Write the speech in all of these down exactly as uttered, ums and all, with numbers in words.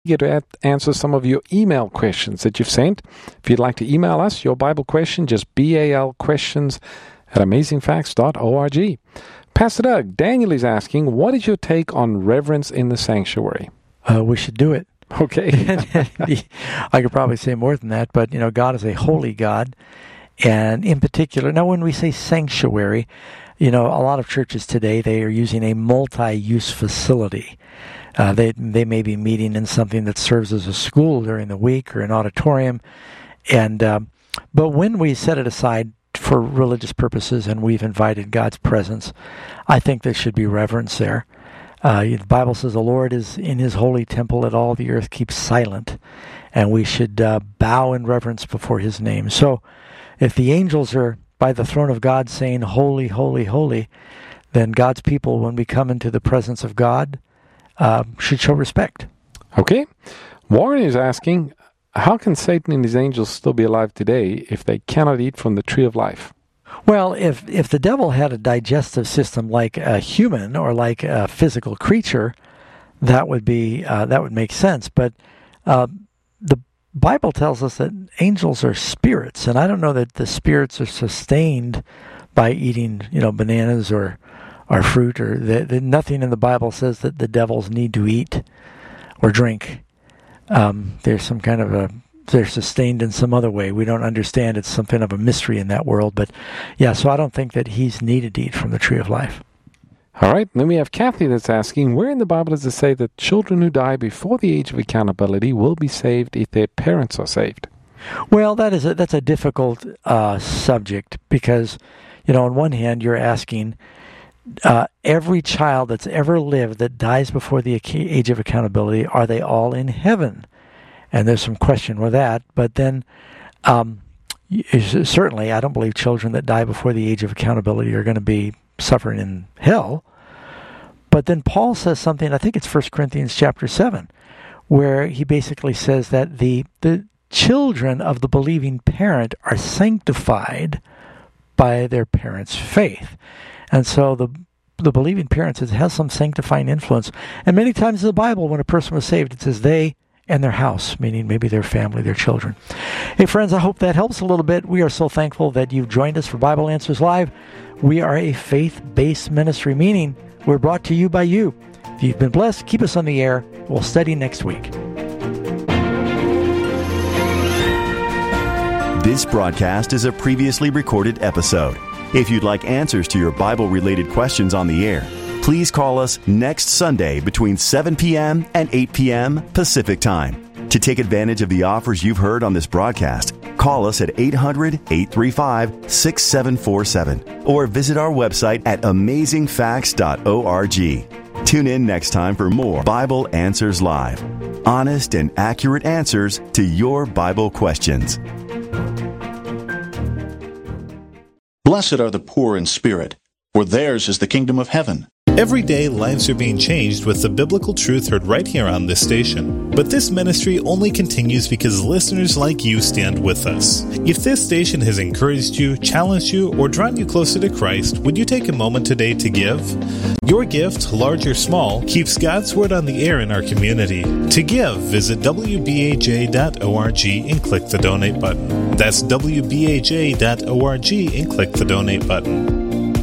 get to answer some of your email questions that you've sent. If you'd like to email us your Bible question, just B A L questions at amazing facts dot org. Pastor Doug, Daniel is asking, what is your take on reverence in the sanctuary? Uh, we should do it. Okay. I could probably say more than that, but, you know, God is a holy God. And in particular, now when we say sanctuary, you know, a lot of churches today, they are using a multi-use facility. Uh, they they may be meeting in something that serves as a school during the week or an auditorium. And um, but when we set it aside for religious purposes and we've invited God's presence, I think there should be reverence there. Uh, the Bible says the Lord is in his holy temple, and all the earth keeps silent, and we should uh, bow in reverence before his name. So if the angels are by the throne of God saying, holy, holy, holy, then God's people, when we come into the presence of God, uh, should show respect. Okay. Warren is asking, how can Satan and his angels still be alive today if they cannot eat from the tree of life? Well, if if the devil had a digestive system like a human or like a physical creature, that would be uh, that would make sense. But uh, the Bible tells us that angels are spirits, and I don't know that the spirits are sustained by eating, you know, bananas or or fruit, or the, the, nothing in the Bible says that the devils need to eat or drink. Um, there's some kind of a they're sustained in some other way. We don't understand. It's something of a mystery in that world. But yeah, so I don't think that he's needed to eat from the tree of life. All right. Then we have Kathy that's asking, where in the Bible does it say that children who die before the age of accountability will be saved if their parents are saved? Well, that is a, that's a difficult uh, subject because, you know, on one hand, you're asking uh, every child that's ever lived that dies before the age of accountability, are they all in heaven? And there's some question with that. But then, um, certainly, I don't believe children that die before the age of accountability are going to be suffering in hell. But then Paul says something, I think it's First Corinthians chapter seven, where he basically says that the the children of the believing parent are sanctified by their parents' faith. And so the the believing parents has some sanctifying influence. And many times in the Bible, when a person was saved, it says they and their house, meaning maybe their family, their children. Hey, friends, I hope that helps a little bit. We are so thankful that you've joined us for Bible Answers Live. We are a faith-based ministry, meaning we're brought to you by you. If you've been blessed, keep us on the air. We'll study next week. This broadcast is a previously recorded episode. If you'd like answers to your Bible-related questions on the air, please call us next Sunday between seven p.m. and eight p.m. Pacific Time. To take advantage of the offers you've heard on this broadcast, call us at eight hundred, eight three five, six seven four seven or visit our website at amazing facts dot org. Tune in next time for more Bible Answers Live. Honest and accurate answers to your Bible questions. Blessed are the poor in spirit, for theirs is the kingdom of heaven. Every day, lives are being changed with the biblical truth heard right here on this station. But this ministry only continues because listeners like you stand with us. If this station has encouraged you, challenged you, or drawn you closer to Christ, would you take a moment today to give? Your gift, large or small, keeps God's Word on the air in our community. To give, visit w b a j dot org and click the donate button. That's w b a j dot org and click the donate button.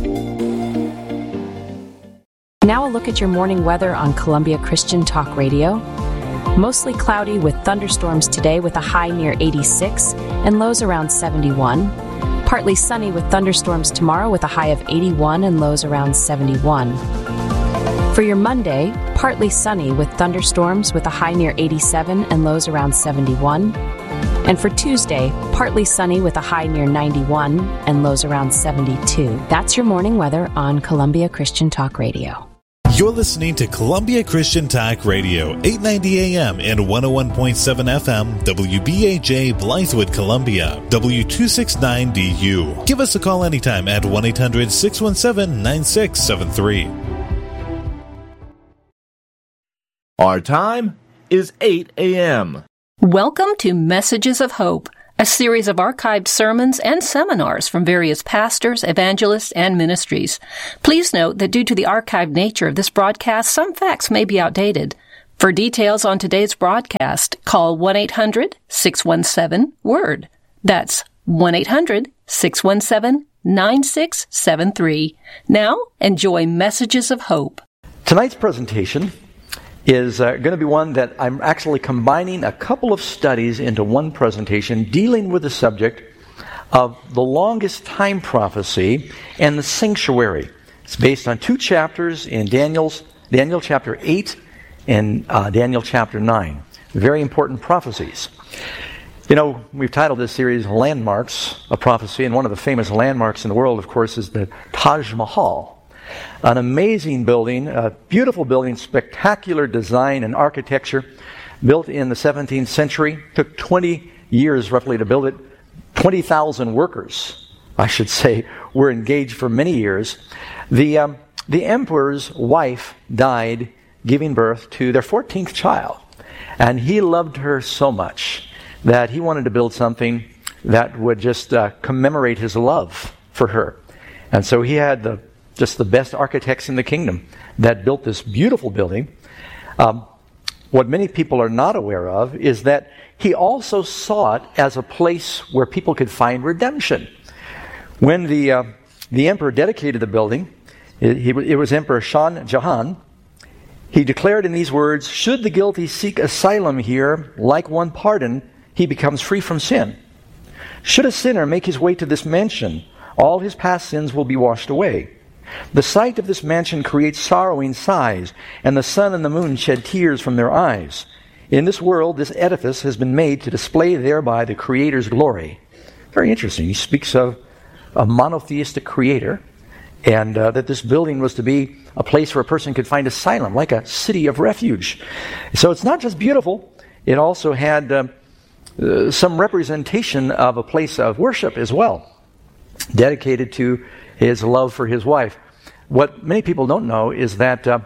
Now a look at your morning weather on Columbia Christian Talk Radio. Mostly cloudy with thunderstorms today with a high near eighty-six and lows around seventy-one. Partly sunny with thunderstorms tomorrow with a high of eighty-one and lows around seventy-one. For your Monday, partly sunny with thunderstorms with a high near eighty-seven and lows around seventy-one. And for Tuesday, partly sunny with a high near ninety-one and lows around seventy-two. That's your morning weather on Columbia Christian Talk Radio. You're listening to Columbia Christian Talk Radio, eight ninety A M and one oh one point seven F M, W B A J, Blythewood, Columbia, W two sixty-nine D U. Give us a call anytime at one eight hundred, six one seven, nine six seven three. Our time is eight A M Welcome to Messages of Hope, a series of archived sermons and seminars from various pastors, evangelists, and ministries. Please note that due to the archived nature of this broadcast, some facts may be outdated. For details on today's broadcast, call one eight hundred six one seven word. That's one eight hundred six one seven nine six seven three. Now, enjoy Messages of Hope. Tonight's presentation is uh, going to be one that I'm actually combining a couple of studies into one presentation dealing with the subject of the longest time prophecy and the sanctuary. It's based on two chapters in Daniel's Daniel chapter eight and uh, Daniel chapter nine. Very important prophecies. You know, we've titled this series Landmarks of Prophecy, and one of the famous landmarks in the world, of course, is the Taj Mahal. An amazing building, a beautiful building, spectacular design and architecture, built in the seventeenth century. Took twenty years roughly to build it. twenty thousand workers, I should say, were engaged for many years. The, um, the emperor's wife died giving birth to their fourteenth child, and he loved her so much that he wanted to build something that would just uh, commemorate his love for her. And so he had the, just the best architects in the kingdom that built this beautiful building. Um, what many people are not aware of is that he also saw it as a place where people could find redemption. When the uh, the emperor dedicated the building, it, he, it was Emperor Shah Jahan. He declared in these words, "Should the guilty seek asylum here, like one pardoned, he becomes free from sin. Should a sinner make his way to this mansion, all his past sins will be washed away. The sight of this mansion creates sorrowing sighs, and the sun and the moon shed tears from their eyes. In this world, this edifice has been made to display thereby the Creator's glory." Very interesting. He speaks of a monotheistic Creator, and uh, that this building was to be a place where a person could find asylum, like a city of refuge. So it's not just beautiful, it also had uh, uh, some representation of a place of worship as well, dedicated to his love for his wife. What many people don't know is that uh,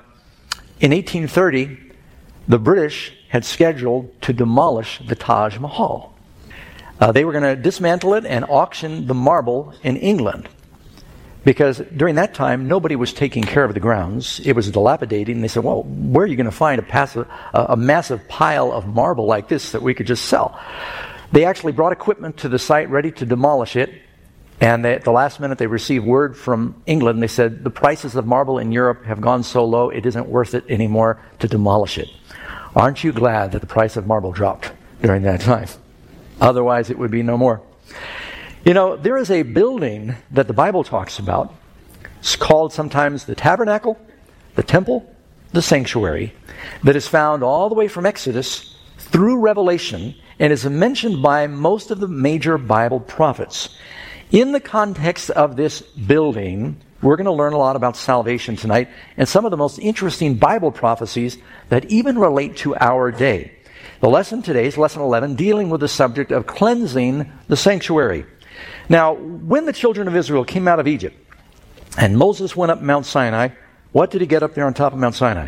in eighteen thirty, the British had scheduled to demolish the Taj Mahal. Uh, they were going to dismantle it and auction the marble in England, because during that time, nobody was taking care of the grounds. It was dilapidating. And they said, well, where are you going to find a, passive, a, a massive pile of marble like this that we could just sell? They actually brought equipment to the site ready to demolish it. And they, at the last minute, they received word from England. They said, the prices of marble in Europe have gone so low, it isn't worth it anymore to demolish it. Aren't you glad that the price of marble dropped during that time? Otherwise, it would be no more. You know, there is a building that the Bible talks about. It's called sometimes the tabernacle, the temple, the sanctuary, that is found all the way from Exodus through Revelation and is mentioned by most of the major Bible prophets. In the context of this building, we're going to learn a lot about salvation tonight and some of the most interesting Bible prophecies that even relate to our day. The lesson today is lesson eleven, dealing with the subject of cleansing the sanctuary. Now, when the children of Israel came out of Egypt and Moses went up Mount Sinai, what did he get up there on top of Mount Sinai?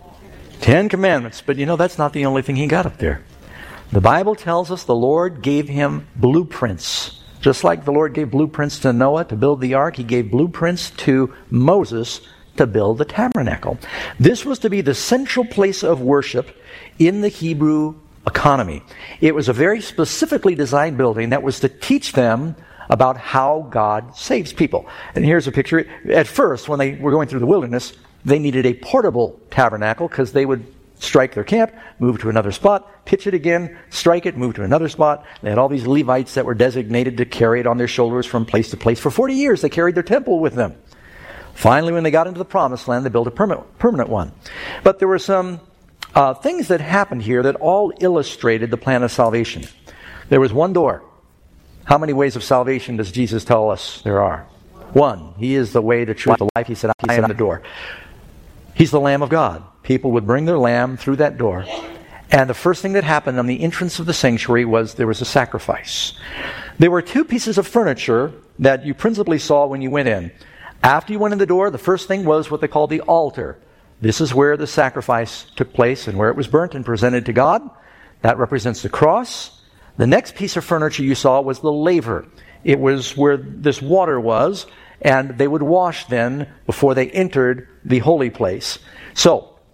Ten Commandments. But you know, that's not the only thing he got up there. The Bible tells us the Lord gave him blueprints. Just like the Lord gave blueprints to Noah to build the ark, he gave blueprints to Moses to build the tabernacle. This was to be the central place of worship in the Hebrew economy. It was a very specifically designed building that was to teach them about how God saves people. And here's a picture. At first, when they were going through the wilderness, they needed a portable tabernacle because they would strike their camp, move to another spot, pitch it again, strike it, move to another spot. They had all these Levites that were designated to carry it on their shoulders from place to place. For forty years, they carried their temple with them. Finally, when they got into the Promised Land, they built a permanent, permanent one. But there were some uh, things that happened here that all illustrated the plan of salvation. There was one door. How many ways of salvation does Jesus tell us there are? One. He is the way, the truth, the life. He said, I am the door. He's the Lamb of God. People would bring their lamb through that door. And the first thing that happened on the entrance of the sanctuary was there was a sacrifice. There were two pieces of furniture that you principally saw when you went in. After you went in the door, the first thing was what they called the altar. This is where the sacrifice took place and where it was burnt and presented to God. That represents the cross. The next piece of furniture you saw was the laver. It was where this water was, and they would wash then before they entered the holy place. So,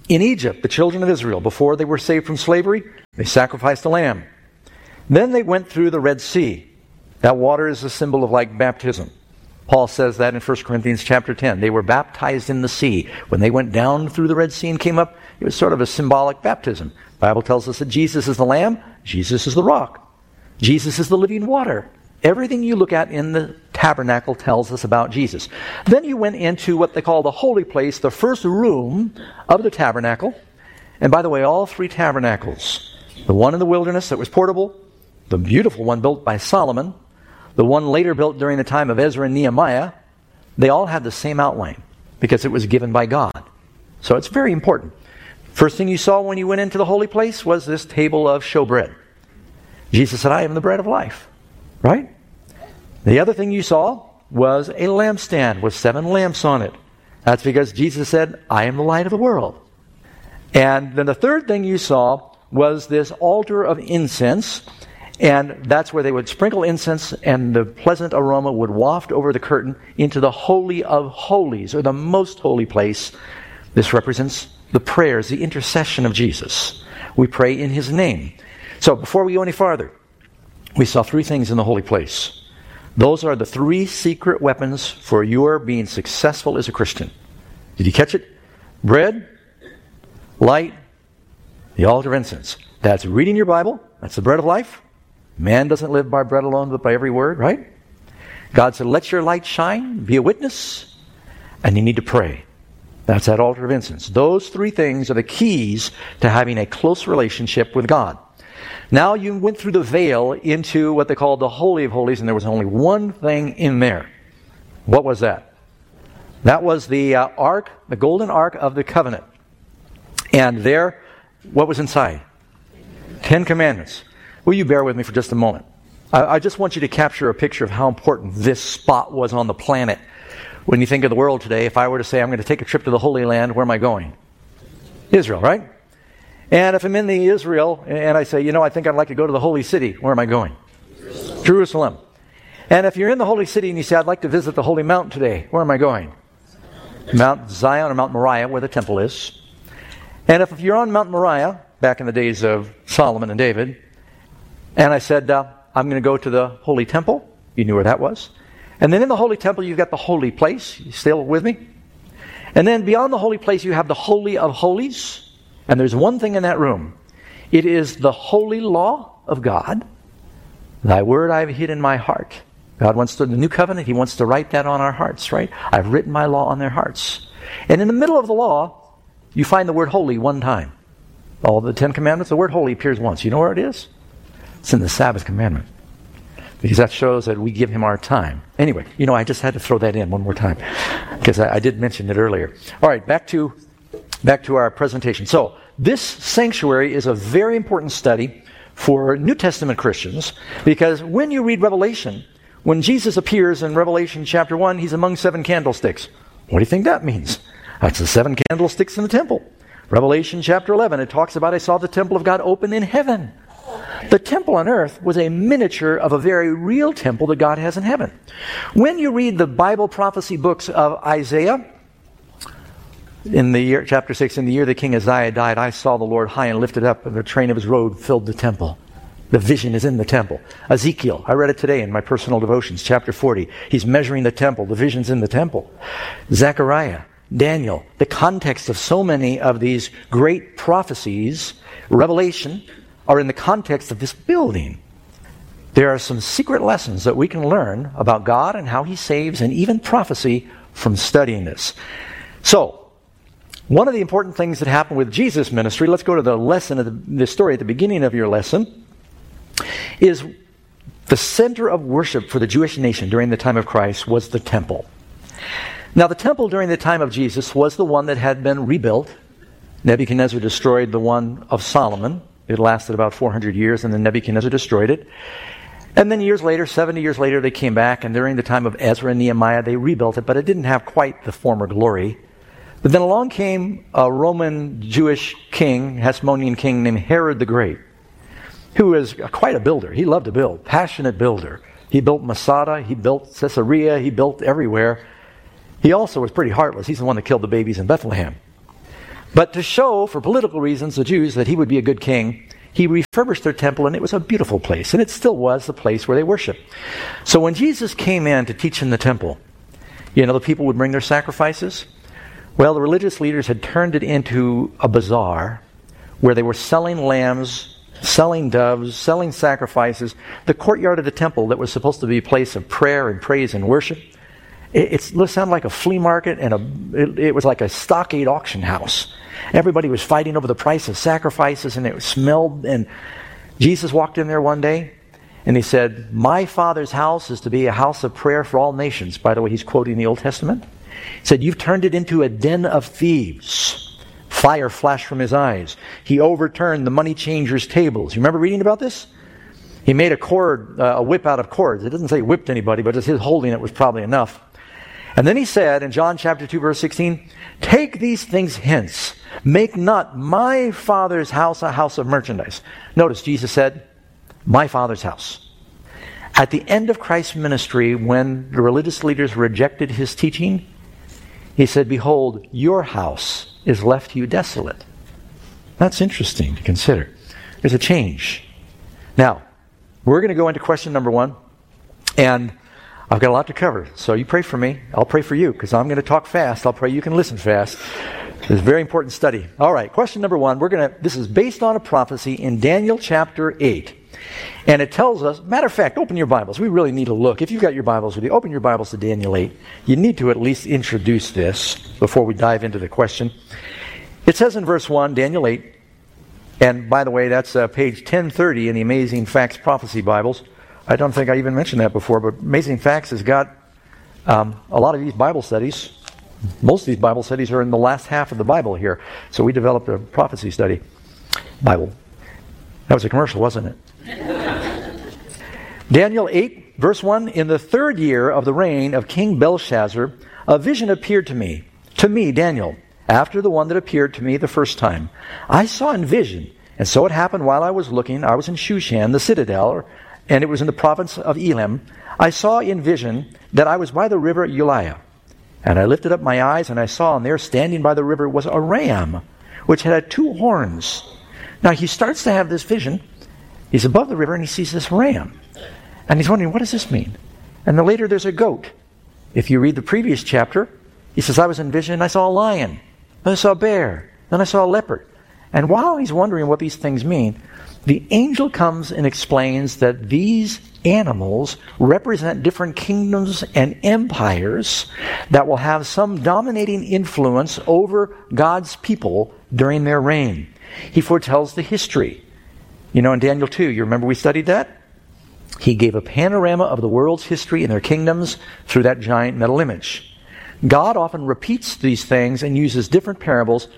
In Egypt, the children of Israel, before they were saved from slavery, they sacrificed a lamb. Then they went through the Red Sea. That water is a symbol of like baptism. Paul says that in First Corinthians chapter ten. They were baptized in the sea. When they went down through the Red Sea and came up, it was sort of a symbolic baptism. The Bible tells us that Jesus is the lamb, Jesus is the rock. Jesus is the living water. Everything you look at in the tabernacle tells us about Jesus. Then you went into what they call the holy place, the first room of the tabernacle. And by the way, all three tabernacles, the one in the wilderness that was portable, the beautiful one built by Solomon, the one later built during the time of Ezra and Nehemiah, they all had the same outline because it was given by God. So it's very important. First thing you saw when you went into the holy place was this table of showbread. Jesus said, I am the bread of life. Right? The other thing you saw was a lampstand with seven lamps on it. That's because Jesus said, I am the light of the world. And then the third thing you saw was this altar of incense. And that's where they would sprinkle incense and the pleasant aroma would waft over the curtain into the Holy of Holies, or the most holy place. This represents the prayers, the intercession of Jesus. We pray in His name. So before we go any farther, we saw three things in the holy place. Those are the three secret weapons for your being successful as a Christian. Did you catch it? Bread, light, the altar of incense. That's reading your Bible. That's the bread of life. Man doesn't live by bread alone, but by every word, right? God said, let your light shine, be a witness, and you need to pray. That's that altar of incense. Those three things are the keys to having a close relationship with God. Now you went through the veil into what they called the Holy of Holies, and there was only one thing in there. What was that? That was the uh, ark, the golden ark of the covenant. And there, what was inside? Ten Commandments. Will you bear with me for just a moment? I, I just want you to capture a picture of how important this spot was on the planet. When you think of the world today, if I were to say I'm going to take a trip to the Holy Land, where am I going? Israel, right? And if I'm in the Israel and I say, you know, I think I'd like to go to the Holy City, where am I going? Jerusalem. Jerusalem. And if you're in the Holy City and you say, I'd like to visit the Holy Mount today, where am I going? Mount Zion or Mount Moriah, where the temple is. And if you're on Mount Moriah, back in the days of Solomon and David, and I said, uh, I'm going to go to the Holy Temple, you knew where that was. And then in the Holy Temple, you've got the Holy Place. You still with me? And then beyond the Holy Place, you have the Holy of Holies. And there's one thing in that room. It is the holy law of God. Thy word I have hid in my heart. God wants to, the new covenant, He wants to write that on our hearts, right? I've written my law on their hearts. And in the middle of the law, you find the word holy one time. All the Ten Commandments, the word holy appears once. You know where it is? It's in the Sabbath commandment. Because that shows that we give Him our time. Anyway, you know, I just had to throw that in one more time. Because I, I did mention it earlier. All right, back to Back to our presentation. So, this sanctuary is a very important study for New Testament Christians, because when you read Revelation, when Jesus appears in Revelation chapter one, He's among seven candlesticks. What do you think that means? That's the seven candlesticks in the temple. Revelation chapter eleven, it talks about, I saw the temple of God open in heaven. The temple on earth was a miniature of a very real temple that God has in heaven. When you read the Bible prophecy books of Isaiah, in the year, chapter six, in the year the king Uzziah died, I saw the Lord high and lifted up, and the train of His robe filled the temple. The vision is in the temple. Ezekiel, I read it today in my personal devotions, chapter forty. He's measuring the temple. The vision's in the temple. Zechariah, Daniel, the context of so many of these great prophecies, Revelation, are in the context of this building. There are some secret lessons that we can learn about God and how He saves, and even prophecy, from studying this. So, one of the important things that happened with Jesus' ministry, let's go to the lesson of the, the story at the beginning of your lesson, is the center of worship for the Jewish nation during the time of Christ was the temple. Now, the temple during the time of Jesus was the one that had been rebuilt. Nebuchadnezzar destroyed the one of Solomon. It lasted about four hundred years, and then Nebuchadnezzar destroyed it. And then years later, seventy years later, they came back, and during the time of Ezra and Nehemiah, they rebuilt it, but it didn't have quite the former glory. But then along came a Roman Jewish king, Hasmonean king named Herod the Great, who was quite a builder. He loved to build, passionate builder. He built Masada, he built Caesarea, he built everywhere. He also was pretty heartless. He's the one that killed the babies in Bethlehem. But to show, for political reasons, the Jews that he would be a good king, he refurbished their temple, and it was a beautiful place. And it still was the place where they worshiped. So when Jesus came in to teach in the temple, you know, the people would bring their sacrifices. Well, the religious leaders had turned it into a bazaar where they were selling lambs, selling doves, selling sacrifices. The courtyard of the temple that was supposed to be a place of prayer and praise and worship, it, it sounded like a flea market, and a, it, it was like a stockade auction house. Everybody was fighting over the price of sacrifices, and it smelled. And Jesus walked in there one day, and he said, "My Father's house is to be a house of prayer for all nations." By the way, he's quoting the Old Testament. He said, "You've turned it into a den of thieves." Fire flashed from his eyes. He overturned the money changers' tables. You remember reading about this? He made a cord, uh, a whip out of cords. It doesn't say he whipped anybody, but just his holding it was probably enough. And then he said in John chapter two, verse sixteen, "Take these things hence. Make not my Father's house a house of merchandise." Notice Jesus said, "My Father's house." At the end of Christ's ministry, when the religious leaders rejected his teaching, he said, "Behold, your house is left to you desolate." That's interesting to consider. There's a change. Now, we're going to go into question number one, and I've got a lot to cover, so you pray for me. I'll pray for you, because I'm going to talk fast. I'll pray you can listen fast. It's a very important study. All right, question number one. We're going to. This is based on a prophecy in Daniel chapter eight. And it tells us, matter of fact, open your Bibles. We really need to look. If you've got your Bibles with you, open your Bibles to Daniel eight. You need to at least introduce this before we dive into the question. It says in verse one, Daniel eight, and by the way, that's uh, page ten thirty in the Amazing Facts Prophecy Bibles. I don't think I even mentioned that before, but Amazing Facts has got um, a lot of these Bible studies. Most of these Bible studies are in the last half of the Bible here. So we developed a prophecy study Bible. That was a commercial, wasn't it? Daniel eight, verse one, "In the third year of the reign of King Belshazzar, a vision appeared to me, to me, Daniel, after the one that appeared to me the first time. I saw in vision, and so it happened while I was looking, I was in Shushan, the citadel, and it was in the province of Elam. I saw in vision that I was by the river Uliah. And I lifted up my eyes, and I saw, and there standing by the river was a ram, which had two horns." Now he starts to have this vision. He's above the river, and he sees this ram. And he's wondering, what does this mean? And then later there's a goat. If you read the previous chapter, he says, "I was in vision, and I saw a lion. Then I saw a bear. Then I saw a leopard." And while he's wondering what these things mean, the angel comes and explains that these animals represent different kingdoms and empires that will have some dominating influence over God's people during their reign. He foretells the history. You know, in Daniel two, you remember we studied that? He gave a panorama of the world's history and their kingdoms through that giant metal image. God often repeats these things and uses different parables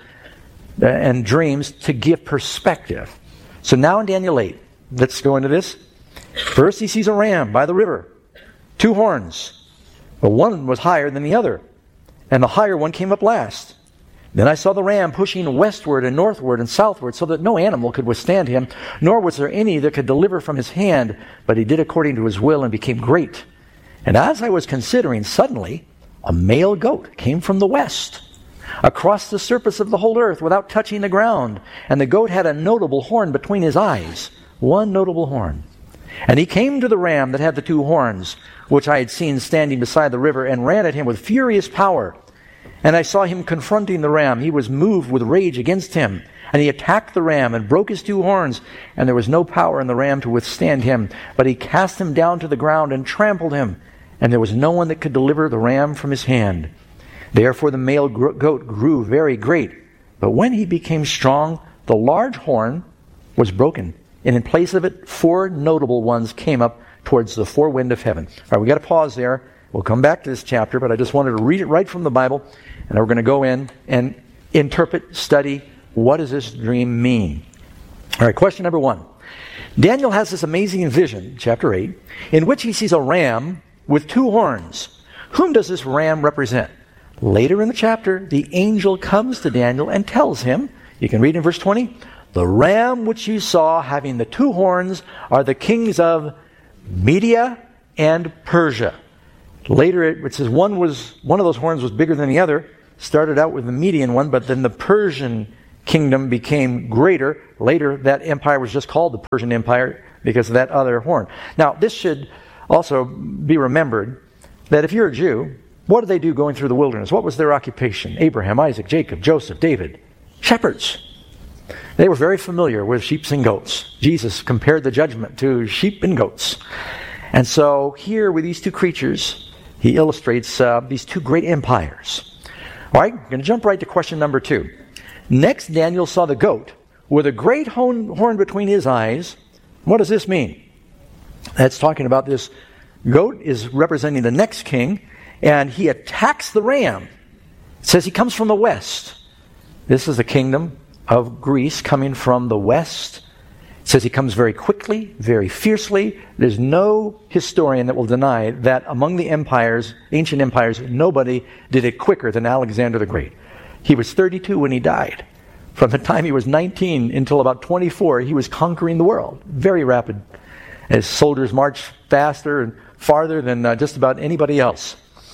and dreams to give perspective. So now in Daniel eight, let's go into this. First he sees a ram by the river, two horns. But one was higher than the other, and the higher one came up last. Then I saw the ram pushing westward and northward and southward, so that no animal could withstand him, nor was there any that could deliver from his hand. But he did according to his will and became great. And as I was considering, suddenly a male goat came from the west, across the surface of the whole earth without touching the ground. And the goat had a notable horn between his eyes, one notable horn. And he came to the ram that had the two horns, which I had seen standing beside the river, and ran at him with furious power. And I saw him confronting the ram. He was moved with rage against him. And he attacked the ram and broke his two horns. And there was no power in the ram to withstand him. But he cast him down to the ground and trampled him. And there was no one that could deliver the ram from his hand. Therefore the male goat grew very great. But when he became strong, the large horn was broken. And in place of it, four notable ones came up towards the four wind of heaven. All right, we got to pause there. We'll come back to this chapter, but I just wanted to read it right from the Bible, and we're going to go in and interpret, study, what does this dream mean? All right, question number one. Daniel has this amazing vision, chapter eight, in which he sees a ram with two horns. Whom does this ram represent? Later in the chapter, the angel comes to Daniel and tells him, you can read in verse twenty, "The ram which you saw having the two horns are the kings of Media and Persia." Later it says one was one of those horns was bigger than the other. started out with the Median one, but then the Persian kingdom became greater. Later, that empire was just called the Persian Empire because of that other horn. Now, this should also be remembered that if you're a Jew, what did they do going through the wilderness? What was their occupation? Abraham, Isaac, Jacob, Joseph, David. Shepherds. They were very familiar with sheep and goats. Jesus compared the judgment to sheep and goats. And so here with these two creatures, he illustrates uh, these two great empires. All right, I'm going to jump right to question number two. Next, Daniel saw the goat with a great horn between his eyes. What does this mean? That's talking about this goat is representing the next king, and he attacks the ram. It says he comes from the west. This is the kingdom of Greece coming from the west. It says he comes very quickly, very fiercely. There's no historian that will deny that among the empires, ancient empires, nobody did it quicker than Alexander the Great. He was thirty-two when he died. From the time he was nineteen until about twenty-four, he was conquering the world. Very rapid. His soldiers marched faster and farther than uh, just about anybody else.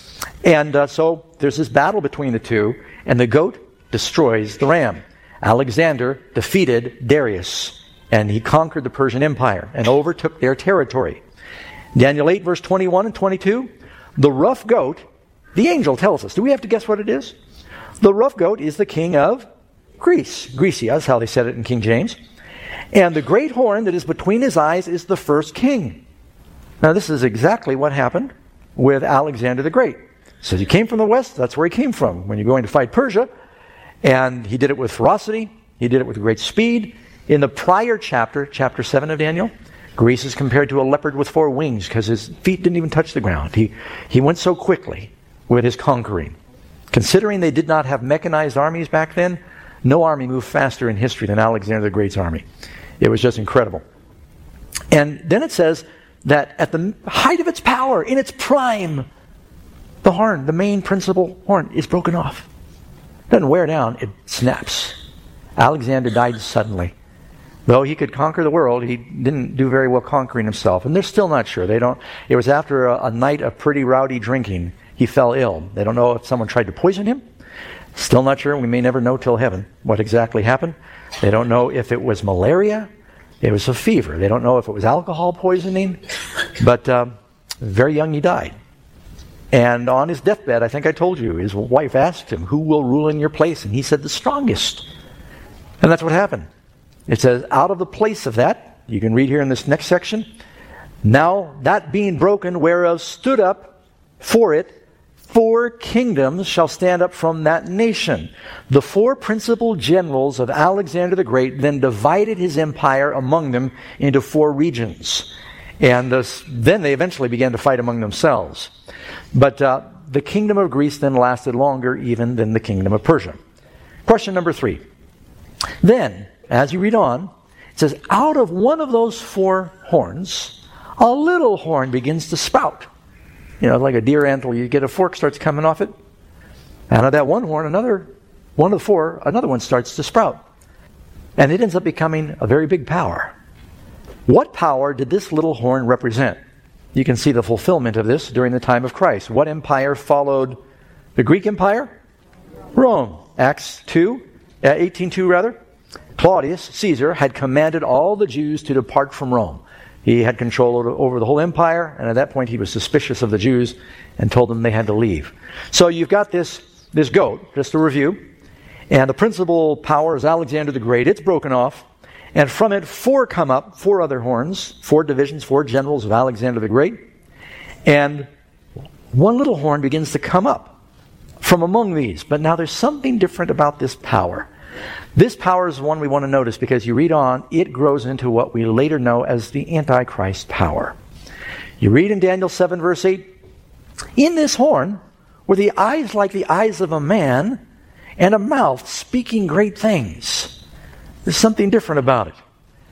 And uh, so there's this battle between the two, and the goat destroys the ram. Alexander defeated Darius, and he conquered the Persian Empire and overtook their territory. Daniel eight, verse twenty-one and twenty-two, the rough goat, the angel tells us. Do we have to guess what it is? The rough goat is the king of Greece. Grecia, that's how they said it in King James. And the great horn that is between his eyes is the first king. Now this is exactly what happened with Alexander the Great. It says he came from the west, that's where he came from when you're going to fight Persia. And he did it with ferocity, he did it with great speed. In the prior chapter, chapter seven of Daniel, Greece is compared to a leopard with four wings because his feet didn't even touch the ground. He, he went so quickly with his conquering. Considering they did not have mechanized armies back then, no army moved faster in history than Alexander the Great's army. It was just incredible. And then it says that at the height of its power, in its prime, the horn, the main principal horn, is broken off. It doesn't wear down, it snaps. Alexander died suddenly. Though he could conquer the world, he didn't do very well conquering himself. And they're still not sure. They don't. It was after a, a night of pretty rowdy drinking, he fell ill. They don't know if someone tried to poison him. Still not sure. We may never know till heaven what exactly happened. They don't know if it was malaria. It was a fever. They don't know if it was alcohol poisoning. But um, very young he died. And on his deathbed, I think I told you, his wife asked him, who will rule in your place? And he said, the strongest. And that's what happened. It says, out of the place of that, you can read here in this next section, now that being broken, whereof stood up for it, four kingdoms shall stand up from that nation. The four principal generals of Alexander the Great then divided his empire among them into four regions. And uh, then they eventually began to fight among themselves. But uh, the kingdom of Greece then lasted longer even than the kingdom of Persia. Question number three. Then, as you read on, it says, out of one of those four horns, a little horn begins to spout. You know, like a deer antler, you get a fork starts coming off it. Out of that one horn, another one of the four, another one starts to sprout. And it ends up becoming a very big power. What power did this little horn represent? You can see the fulfillment of this during the time of Christ. What empire followed the Greek Empire? Rome. Acts two, eighteen two rather. Claudius Caesar had commanded all the Jews to depart from Rome. He had control over the whole empire, and at that point he was suspicious of the Jews and told them they had to leave. So you've got this, this goat, just to review, and the principal power is Alexander the Great. It's broken off, and from it four come up, four other horns, four divisions, four generals of Alexander the Great, and one little horn begins to come up from among these. But now there's something different about this power. This power is one we want to notice because you read on, it grows into what we later know as the Antichrist power. You read in Daniel seven verse eight, in this horn were the eyes like the eyes of a man and a mouth speaking great things. There's something different about it.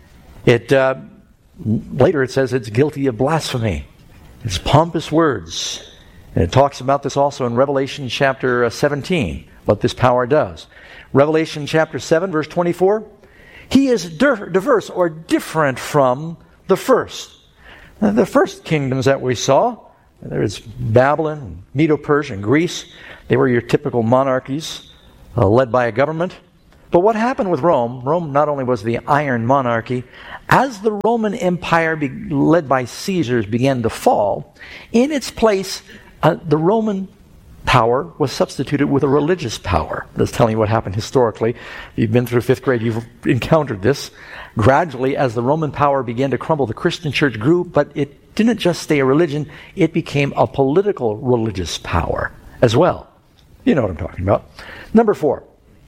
It uh, later it says it's guilty of blasphemy. It's pompous words. And it talks about this also in Revelation chapter seventeen, what this power does. Revelation chapter seven, verse twenty-four. He is di- diverse or different from the first. Now, the first kingdoms that we saw, There was Babylon, Medo-Persia, and Greece. They were your typical monarchies uh, led by a government. But what happened with Rome, Rome not only was the iron monarchy, as the Roman Empire be, led by Caesars began to fall, in its place, uh, the Roman power was substituted with a religious power. That's telling you what happened historically. If you've been through fifth grade, you've encountered this. Gradually, as the Roman power began to crumble, the Christian church grew, but it didn't just stay a religion, it became a political religious power as well. You know what I'm talking about. Number four.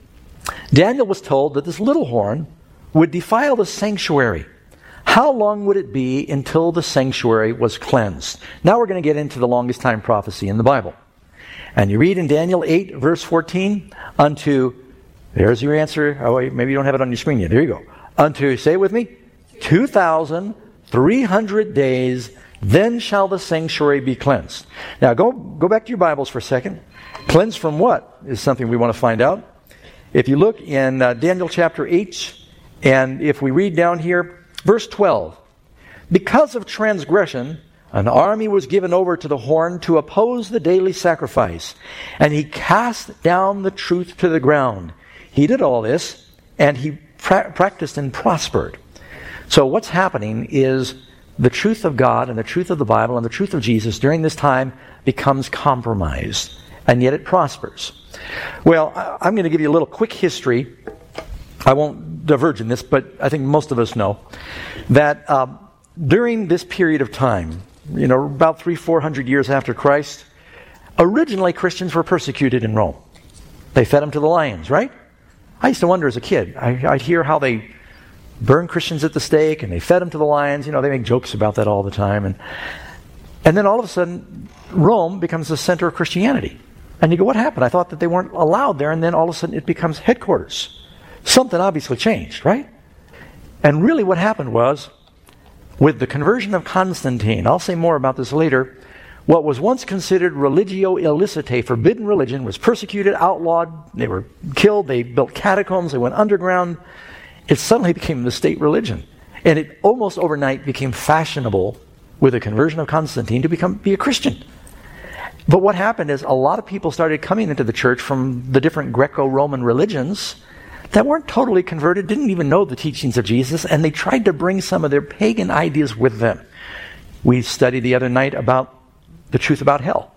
Daniel was told that this little horn would defile the sanctuary. How long would it be until the sanctuary was cleansed? Now we're going to get into the longest time prophecy in the Bible. And you read in Daniel eight, verse fourteen, unto, there's your answer. Oh, wait, maybe you don't have it on your screen yet. There you go. Unto, say it with me, two thousand three hundred days, then shall the sanctuary be cleansed. Now go, go back to your Bibles for a second. Cleansed from what is something we want to find out. If you look in uh, Daniel chapter eight, and if we read down here, verse twelve, because of transgression, an army was given over to the horn to oppose the daily sacrifice, and he cast down the truth to the ground. He did all this, and he pra- practiced and prospered. So what's happening is the truth of God and the truth of the Bible and the truth of Jesus during this time becomes compromised, and yet it prospers. Well, I'm going to give you a little quick history. I won't diverge in this, but I think most of us know that uh, during this period of time, you know, about three, four hundred years after Christ, originally Christians were persecuted in Rome. They fed them to the lions, right? I used to wonder as a kid. I, I'd hear how they burned Christians at the stake and they fed them to the lions. You know, they make jokes about that all the time. And and then all of a sudden, Rome becomes the center of Christianity. And you go, what happened? I thought that they weren't allowed there, and then all of a sudden it becomes headquarters. Something obviously changed, right? And really what happened was, with the conversion of Constantine, I'll say more about this later, what was once considered religio illicitae, forbidden religion, was persecuted, outlawed, they were killed, they built catacombs, they went underground. It suddenly became the state religion. And it almost overnight became fashionable with the conversion of Constantine to become be a Christian. But what happened is a lot of people started coming into the church from the different Greco-Roman religions that weren't totally converted, didn't even know the teachings of Jesus, and they tried to bring some of their pagan ideas with them. We studied the other night about the truth about hell.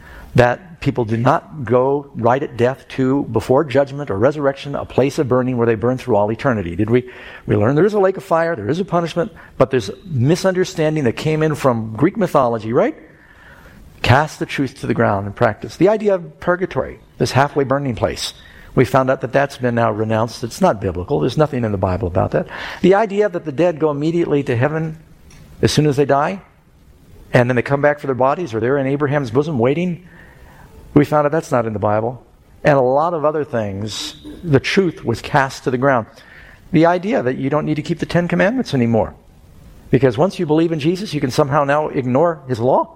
That people do not go right at death to, before judgment or resurrection, a place of burning where they burn through all eternity. Did we? We learned there is a lake of fire, there is a punishment, but there's misunderstanding that came in from Greek mythology, right? Cast the truth to the ground and practice. The idea of purgatory, this halfway burning place. We found out that that's been now renounced. It's not biblical. There's nothing in the Bible about that. The idea that the dead go immediately to heaven as soon as they die, and then they come back for their bodies, or they're in Abraham's bosom waiting, we found out that's not in the Bible. And a lot of other things, the truth was cast to the ground. The idea that you don't need to keep the Ten Commandments anymore, because once you believe in Jesus, you can somehow now ignore His law.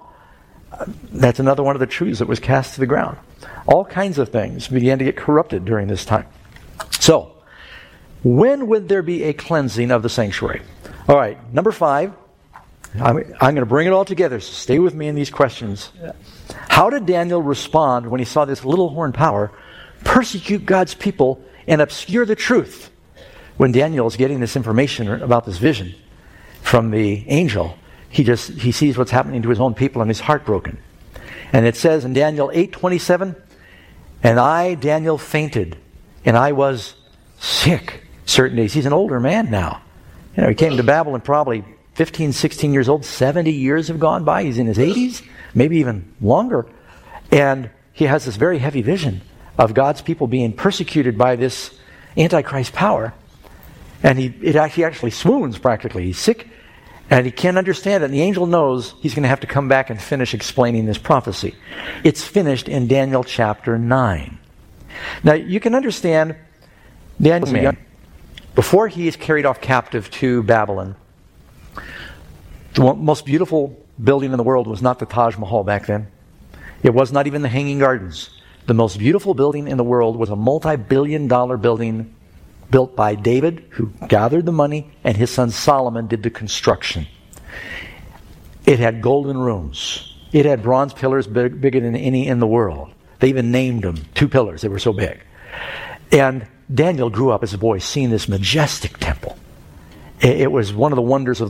That's another one of the truths that was cast to the ground. All kinds of things began to get corrupted during this time. So, when would there be a cleansing of the sanctuary? All right, number five. I'm, I'm going to bring it all together, so stay with me in these questions. How did Daniel respond when he saw this little horn power persecute God's people and obscure the truth? When Daniel is getting this information about this vision from the angel, He just he sees what's happening to his own people and he's heartbroken. And it says in Daniel eight twenty-seven, and I, Daniel, fainted, and I was sick certain days. He's an older man now. You know, he came to Babylon probably fifteen, sixteen years old. seventy years have gone by. He's in his eighties, maybe even longer. And he has this very heavy vision of God's people being persecuted by this Antichrist power. And he, it actually, he actually swoons practically. He's sick. And he can't understand it. And the angel knows he's going to have to come back and finish explaining this prophecy. It's finished in Daniel chapter nine. Now, you can understand Daniel, man, before he is carried off captive to Babylon, the most beautiful building in the world was not the Taj Mahal back then. It was not even the Hanging Gardens. The most beautiful building in the world was a multi-billion dollar building built by David, who gathered the money, and his son Solomon did the construction. It had golden rooms. It had bronze pillars big, bigger than any in the world. They even named them two pillars. They were so big. And Daniel grew up as a boy seeing this majestic temple. It, it was one of the wonders of the